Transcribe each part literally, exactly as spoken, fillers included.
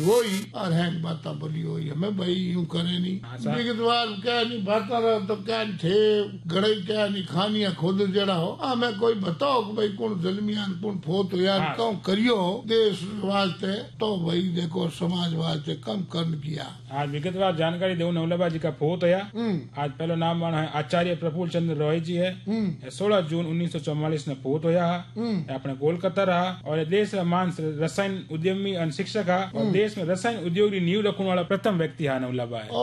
वही और हैंग बाता बोली हुई हमें भाई यूं करे नहीं विगतवार क्या नहीं बाता रहा तो क्या नहीं थे गड़े क्या नहीं खानिया खुद जड़ा हो आ मैं कोई बताओ कि भाई कौन जलमियान कौन फोत हो यार क्यों करियो देश वास्ते तो भाई देखो समाज वास्ते कम कर्म किया। आज विगतवार जानकारी देव नवलबा जी का फोत होया। आज पहलो नाम माना है आचार्य प्रफुल्ल चंद्र रॉय जी है। सोलह जून उन्नीस सौ चौवालीस ने फोत होया अपने कोलकाता रहा और देश का मान रसायन उद्यमी और शिक्षक हा और देश में रसायन उद्योग की नींव रखने वाला प्रथम व्यक्ति हा नवलबा है।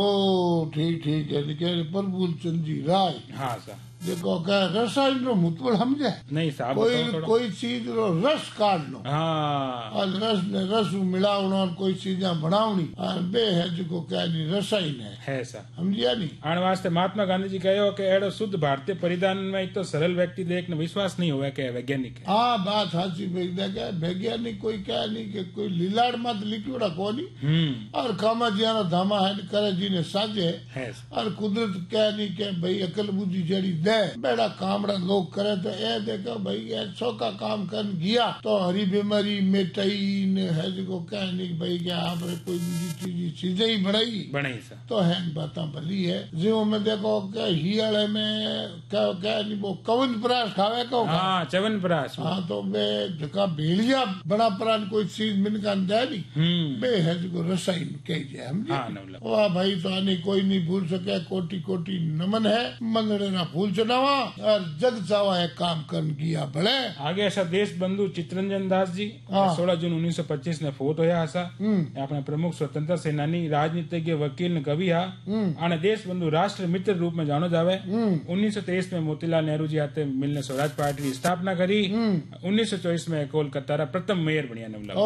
ओहो ठीक ठीक है प्रफुल्ल चंद्र जी राय। हाँ सर देखो क्या रसायन रो मुतबल समझे नहीं साहब कोई कोई चीज रो रस काट लो हाँ और रस ने रस मिलावना और कोई चीजा बनावनी और बे है जो क्या नहीं रसायन है है सर समझिया नहीं। आने वास्ते महात्मा गांधी जी कहो कि एडो शुद्ध भारतीय परिधान में एक तो सरल व्यक्ति देख विश्वास नहीं हुआ के वैज्ञानिक है। हाँ बात साची क्या वैज्ञानिक कोई क्या नहीं के कोई लीलाड़ मत लिखा कोनी और कामा जिया धामा है करे जी ने साजे और कुदरत क्या नहीं के भाई अकल बुद्धि जड़ी बेड़ा कामड़ा लोग करे तो ये देखो भाई ऐसो का काम कर गया तो हरी बीमारी मिटाई ने है जो क्या नहीं भाई क्या आपने कोई चीज चीजें ही बढ़ाई बनाई सर तो है बाता भली है जो में देखो क्या हियाले में क्या क्या नहीं वो कवन प्रास खावे को हाँ चवन प्रास हाँ तो बे जका भेड़िया बड़ा प्राण कोई चीज मिनका दे नहीं बे है जो रसायन कही जाए हम वाह भाई तो आने कोई नहीं भूल सके कोटि कोटि नमन है मंगड़े ना भूल चुनावा और जग जावा है काम कर किया बड़े आगे ऐसा देश बंधु चित्रंजन दास जी सोलह जून उन्नीस सौ पच्चीस ने फोत होया ऐसा अपने प्रमुख स्वतंत्रता सेनानी राजनीतिज्ञ वकील ने कवि हा आने देश बंधु राष्ट्र मित्र रूप में जानो जावे। उन्नीस सौ तेईस में मोतीलाल नेहरू जी आते मिलने स्वराज पार्टी की स्थापना करी। उन्नीस सौ चौबीस में कोलकाता रा प्रथम मेयर बनिया नवलबा।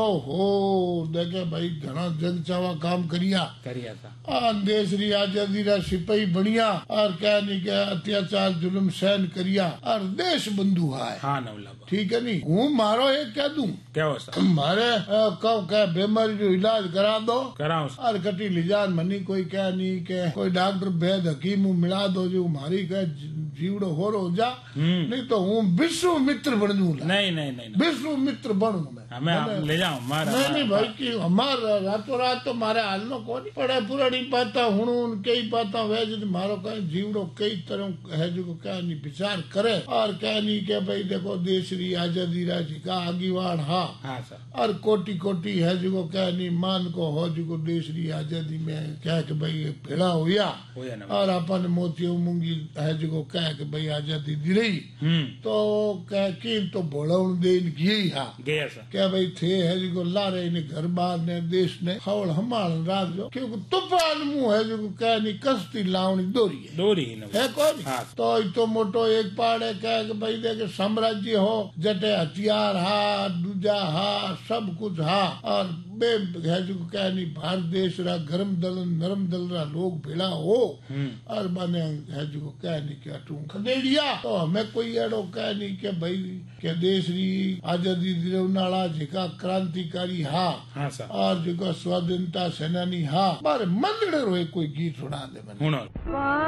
ओहो देखे भाई घना जग जावा काम करिया करिया था देश री आजादी रा सिपाही बनिया और क्या नहीं क्या अत्याचार जुल्म सहन करिया और देश बंधु है। हाँ नवलबा ठीक है नहीं हूँ मारो एक क्या दूं क्या हो मारे कब क्या बीमारी जो इलाज करा दो कराओ और कटी लिजान मनी कोई क्या नहीं के कोई डॉक्टर वैद हकीम मिला दो जो हमारी क्या जीवड़ो हो रो जा नहीं तो हूँ विश्व मित्र बन जू नहीं नहीं नहीं विश्व मित्र बनू मैं मैं ले जाऊँ नहीं नहीं भाई की हमारा रातों रात तो मारे हाल नो कौन पड़े पुरानी पाता हूँ कई पाता वैसे मारो कहीं जीवड़ो कई तरह है जो क्या नहीं विचार करे और क्या नहीं के भाई देखो देश री आजादी राजी का आगीवाड़ हाँ हाँ सर और कोटि कोटि है जो क्या नहीं मान को हो जो देश री आजादी में क्या कि भाई भेड़ा हुआ और अपन मोती मूंगी है जो क्या कि भाई आजादी दी रही तो क्या की तो भोड़ाउन दे गई हा गया सर क्या भाई थे है जो ला रहे ने घर बार ने देश ने हवल हमाल राख जो क्योंकि तूफान मुंह है जो क्या नहीं कश्ती लावनी दोरी है दोरी है कौन तो इतो मोटो एक पहाड़ है क्या कि भाई देखे साम्राज्य हो जटे हथियार हा दूजा हा सब कुछ हा और बे है जो क्या नहीं भारत देश रा गर्म दल नरम दल रा लोग भेड़ा हो और माने है जो क्या नहीं क्या तू खदेड़िया तो हमें कोई एडो क्या नहीं के भाई के देश री आजादी दिलवनाला जिका क्रांतिकारी हा हाँ और जिका स्वाधीनता सेनानी हा पर मंदड़े रोए कोई गीत सुना दे मैंने